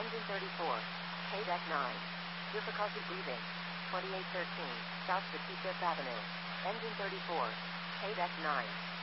Engine 34. KDEC 9. Difficulty breathing. 2813, South 55th Avenue. Engine 34. KDEC 9.